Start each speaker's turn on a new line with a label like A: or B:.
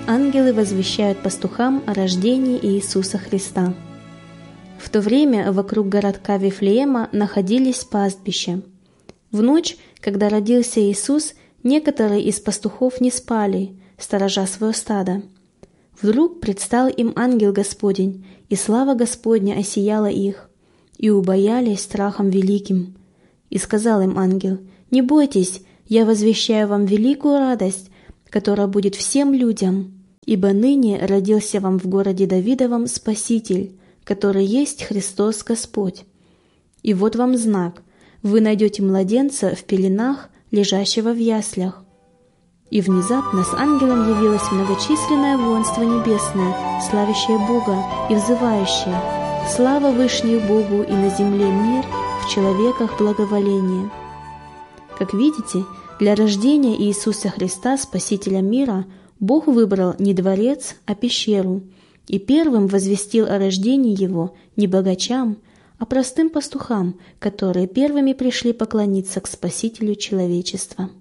A: ангелы возвещают пастухам о рождении Иисуса Христа. В то время вокруг городка Вифлеема находились пастбища. В ночь, когда родился Иисус, некоторые из пастухов не спали, сторожа свое стадо. Вдруг предстал им ангел Господень, и слава Господня осияла их, и убоялись страхом великим. И сказал им ангел: «Не бойтесь, я возвещаю вам великую радость, которая будет всем людям, ибо ныне родился вам в городе Давидовом Спаситель, который есть Христос Господь. И вот вам знак: вы найдете младенца в пеленах, лежащего в яслях». И внезапно с ангелом явилось многочисленное воинство небесное, славящее Бога и взывающее: «Слава Вышнему Богу, и на земле мир, в человеках благоволение». Как видите, для рождения Иисуса Христа, Спасителя мира, Бог выбрал не дворец, а пещеру, и первым возвестил о рождении Его не богачам, а простым пастухам, которые первыми пришли поклониться к Спасителю человечества.